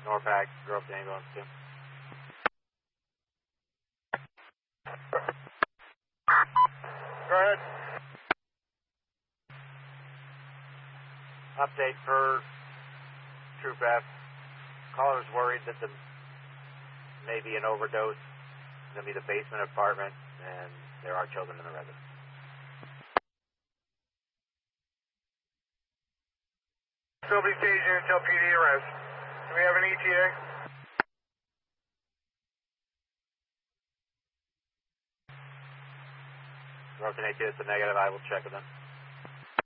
Norpac, drove the ambulance too. Go ahead. Update for Troop F. Caller's worried that may be an overdose. It's going to be the basement apartment, and there are children in the residence. Still be staging until PD arrest. Do we have an ETA? Rotate to it's a negative. I will check with them.